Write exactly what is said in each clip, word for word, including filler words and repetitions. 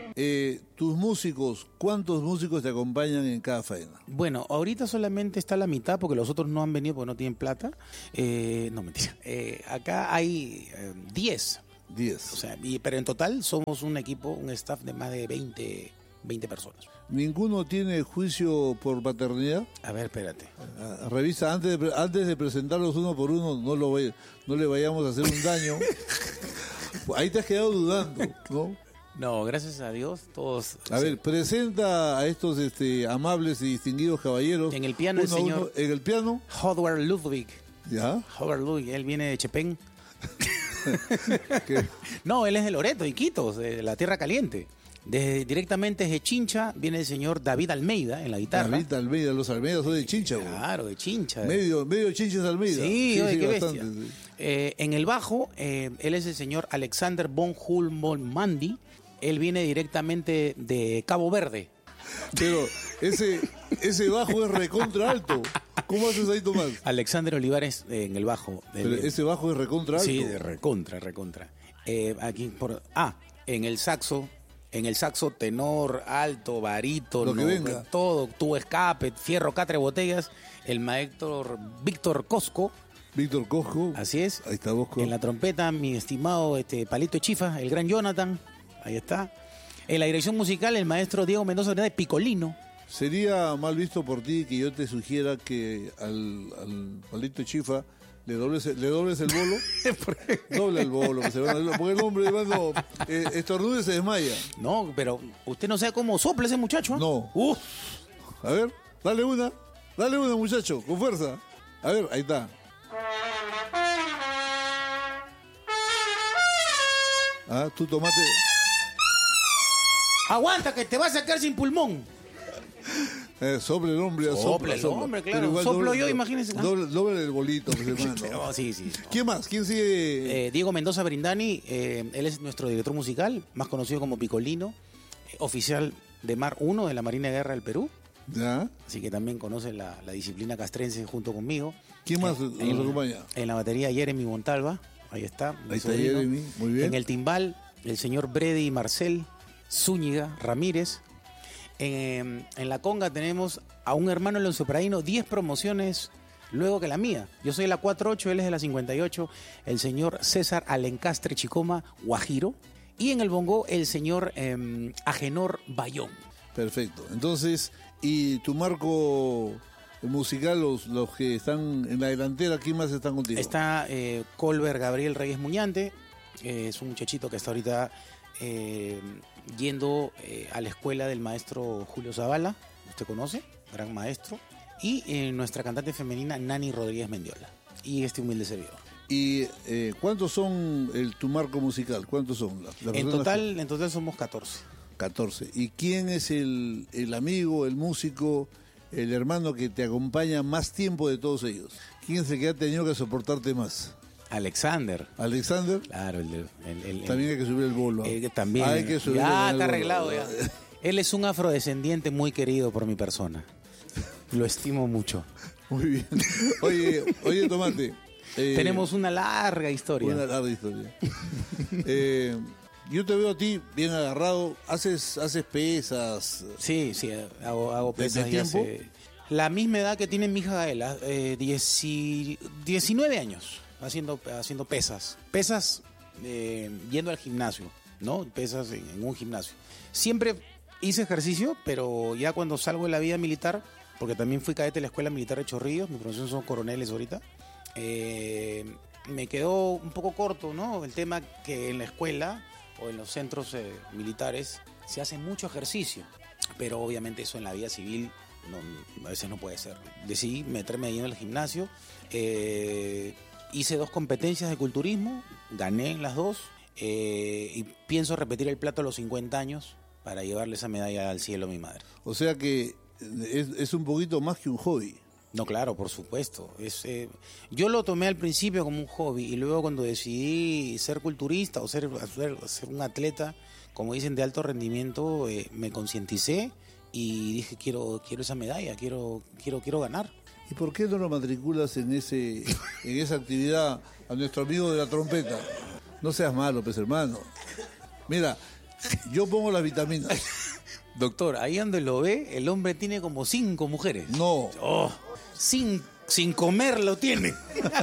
Eh, tus músicos, ¿cuántos músicos te acompañan en cada faena? Bueno, ahorita solamente está la mitad porque los otros no han venido porque no tienen plata. Eh, no, mentira. Eh, acá hay diez. diez. O sea, y, pero en total somos un equipo, un staff de más de veinte, veinte personas. ¿Ninguno tiene juicio por paternidad? A ver, espérate. Ah, revisa, antes de, antes de presentarlos uno por uno, no, lo vay, no le vayamos a hacer un daño. Ahí te has quedado dudando, ¿no? No, gracias a Dios, todos... A sí. ver, presenta a estos este, amables y distinguidos caballeros. En el piano el uno a señor... uno. En el piano. Howard Ludwig. ¿Ya? Howard Ludwig, él viene de Chepén. ¿Qué? No, él es de Loreto, Iquitos, de la Tierra Caliente. Desde, directamente desde Chincha viene el señor David Almeida en la guitarra. David Almeida, los Almeida son de Chincha. Güey. Claro, de Chincha. Medio, medio Chincha es Almeida. Sí, oye, qué bastante, bestia. sí. Eh, en el bajo, eh, él es el señor Alexander von Humboldt-Mandy. Él viene directamente de Cabo Verde. Pero ese, ese bajo es recontra alto. ¿Cómo haces ahí, Tomás? Alexander Olivares eh, en el bajo. Pero El- ese bajo es recontra alto. Sí, de recontra, recontra. Eh, aquí por ah, en el saxo, en el saxo tenor, alto, barítono, Lo que venga. todo, tubo escape, fierro, catre, botellas, el maestro Víctor Cosco, Víctor Cosco. así es. Ahí está Bosco. En la trompeta, mi estimado este Palito de Chifa, el gran Jonathan, ahí está. En la dirección musical, el maestro Diego Mendoza de Picolino. Sería mal visto por ti que yo te sugiera que al, al Palito Chifa le dobles, le dobles el bolo. Doble el bolo, que se van a- porque el hombre, hermano, eh, estornuda y se desmaya. No, pero usted no sabe cómo sopla ese muchacho. ¿eh? No. Uf. A ver, dale una, dale una, muchacho, con fuerza. A ver, ahí está. Ah, tú tomate. Aguanta que te vas a sacar sin pulmón. Eh, sople el hombre, Sople sopla, el sopla. hombre, Pero claro. igual Soplo doble- yo, imagínese. Ah. Doble, doble el bolito, pues, hermano. Oh, sí, sí. ¿Quién más? ¿Quién sigue? Eh, Diego Mendoza Brindani, eh, él es nuestro director musical, más conocido como Picolino, eh, oficial de Mar uno de la Marina de Guerra del Perú, ¿Ya? así que también conoce la, la disciplina castrense junto conmigo. ¿Quién más Eh, nos en, acompaña? En la batería Jeremy Montalva, ahí está. mi Ahí está sobrino. Jeremy, muy bien. En el timbal, el señor Bredy Marcel Zúñiga Ramírez. En, en la conga tenemos a un hermano leoncepraíno, diez promociones luego que la mía. Yo soy de la cuatro ocho, él es de la cincuenta y ocho, el señor César Alencastre Chicoma Guajiro. Y en el bongo, el señor eh, Agenor Bayón. Perfecto. Entonces, ¿y tu marco musical, los, los que están en la delantera, quién más están contigo? Está eh, Colbert Gabriel Reyes Muñante, eh, es un muchachito que está ahorita eh, yendo eh, a la escuela del maestro Julio Zavala, usted conoce, gran maestro, y eh, nuestra cantante femenina Nani Rodríguez Mendiola, y este humilde servidor. ¿Y eh, cuántos son el, tu marco musical? ¿Cuántos son? Las, las En personas total, en total somos catorce. que- catorce. ¿Y quién es el, el amigo, el músico, el hermano que te acompaña más tiempo de todos ellos? ¿Quién es el que ha tenido que soportarte más? Alexander. ¿Alexander? Claro, el, el- el- También hay que subir el bolo. el- eh, también. Hay que subir ya el está bolo. arreglado ya. Él es un afrodescendiente muy querido por mi persona. Lo estimo mucho. Muy bien. Oye, oye, Tomate. eh, Tenemos una larga historia. Una larga historia. Eh, yo te veo a ti bien agarrado. Haces, haces pesas. Sí, sí, hago, hago ¿De- de pesas y tiempo? hace la misma edad que tiene mi hija Gaela, eh, dieci- diecinueve años, haciendo, haciendo pesas. Pesas eh, yendo al gimnasio, ¿no? Pesas en, en un gimnasio. Siempre hice ejercicio, pero ya cuando salgo de la vida militar, porque también fui cadete de la Escuela Militar de Chorrillos, mi profesión son coroneles ahorita, eh, me quedó un poco corto, ¿no? El tema que en la escuela o en los centros eh, militares se hace mucho ejercicio, pero obviamente eso en la vida civil no, a veces no puede ser. Decidí meterme ahí en el gimnasio, eh, hice dos competencias de culturismo, gané en las dos eh, y pienso repetir el plato a los cincuenta años para llevarle esa medalla al cielo a mi madre. O sea que es, es un poquito más que un hobby. No, claro, por supuesto. Es, eh, yo lo tomé al principio como un hobby y luego cuando decidí ser culturista o ser, ser, ser un atleta, como dicen, de alto rendimiento, eh, me concienticé y dije, quiero quiero esa medalla, quiero quiero quiero ganar. ¿Y por qué no lo matriculas en ese en esa actividad a nuestro amigo de la trompeta? No seas malo, pues hermano. Mira, Yo pongo las vitaminas. Doctor, ahí donde lo ve, el hombre tiene como cinco mujeres. No. Oh, sin, sin comer lo tiene.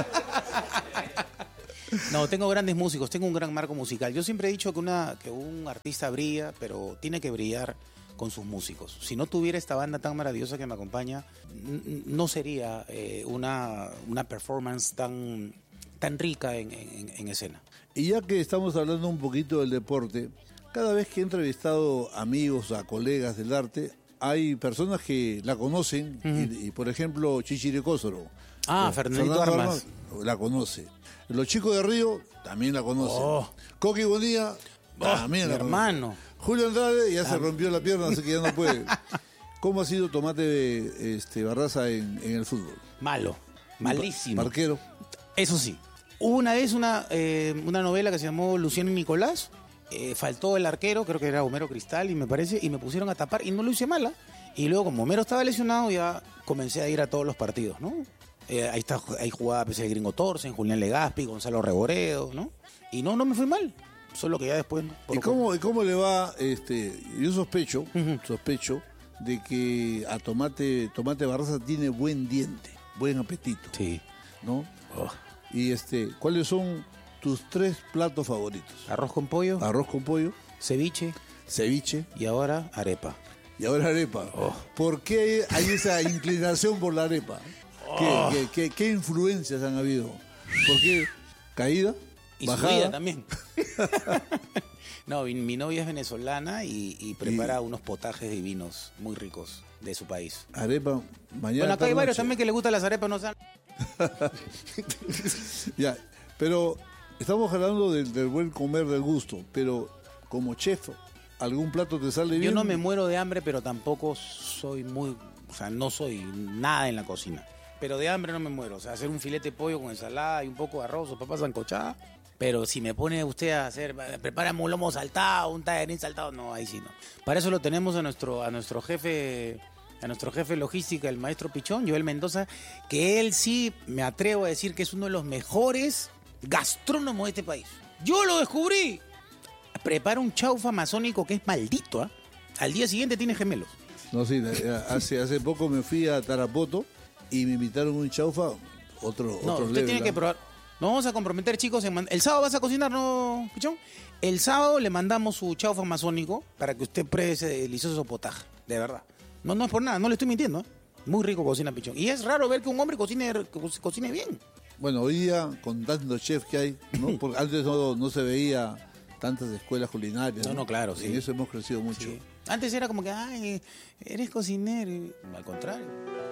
No, tengo grandes músicos, tengo un gran marco musical. Yo siempre he dicho que, una, que un artista brilla, pero tiene que brillar con sus músicos. Si no tuviera esta banda tan maravillosa que me acompaña, n- no sería eh, una, una performance tan, tan rica en, en, en escena. Y ya que estamos hablando un poquito del deporte, cada vez que he entrevistado amigos, a colegas del arte, hay personas que la conocen, uh-huh. y, y por ejemplo, Chichire Cósoro. Ah, Fernandito Armas. Armas la conoce. Los chicos de Río también la conocen. Oh. Coqui Bonilla también oh, la hermano. conocen. Julio Andrade ya ah. se rompió la pierna, así que ya no puede. ¿Cómo ha sido Tomate este, Barraza en, en el fútbol? Malo, malísimo. Marquero. Eso sí. Hubo una vez una, eh, una novela que se llamó Luciano y Nicolás. Eh, faltó el arquero, creo que era Homero Cristal, y me parece, y me pusieron a tapar, y no lo hice mala. Y luego, como Homero estaba lesionado, ya comencé a ir a todos los partidos, ¿no? Eh, ahí está, ahí jugaba pues, el Gringo Torsen, Julián Legaspi, Gonzalo Reboredo, ¿no? Y no, no me fui mal. Solo que ya después... ¿Y cómo, ¿Y cómo le va? Este, yo sospecho, uh-huh. sospecho de que a Tomate, Tomate Barraza tiene buen diente, buen apetito. Sí. ¿No? Oh. Y este, ¿cuáles son tus tres platos favoritos? Arroz con pollo. Arroz con pollo. Ceviche. Ceviche. Y ahora arepa. Y ahora arepa. Oh. ¿Por qué hay esa inclinación por la arepa? ¿Qué, oh. qué, qué, ¿Qué influencias han habido? ¿Por qué? ¿Caída? Y bajada. Subida también. No, mi, mi novia es venezolana y, y prepara y... unos potajes divinos, muy ricos, de su país. Arepa, mañana. Bueno, acá hay varios también que les gustan las arepas, no saben. Ya, pero estamos hablando del, del buen comer, del gusto, pero como chef, ¿algún plato te sale bien? Yo no me muero de hambre, pero tampoco soy muy, o sea, no soy nada en la cocina. Pero de hambre no me muero, o sea, hacer un filete de pollo con ensalada y un poco de arroz o papas sancochadas. Pero si me pone usted a hacer, prepárame un lomo saltado, un tallarín saltado, no, ahí sí no. Para eso lo tenemos a nuestro, a nuestro jefe, a nuestro jefe logística, el maestro Pichón, Joel Mendoza, que él sí me atrevo a decir que es uno de los mejores gastrónomos de este país. Yo lo descubrí. Prepara un chaufa amazónico que es maldito, ¿eh? Al día siguiente tiene gemelos. No, sí, hace, hace poco me fui a Tarapoto y me invitaron un chaufa, otro, no, otro usted level, tiene que probar. Nos vamos a comprometer, chicos. En man... El sábado vas a cocinar, ¿no, Pichón? El sábado le mandamos su chaufa amazónico para que usted pruebe ese delicioso potaje. De verdad. No, no es por nada, no le estoy mintiendo, ¿eh? Muy rico cocina Pichón. Y es raro ver que un hombre cocine, cocine bien. Bueno, hoy día, con tantos chefs que hay, ¿no? Porque antes no, no se veía tantas escuelas culinarias. No, no, claro, sí. En eso hemos crecido mucho. Sí. Antes era como que, ay, eres cocinero. Al contrario.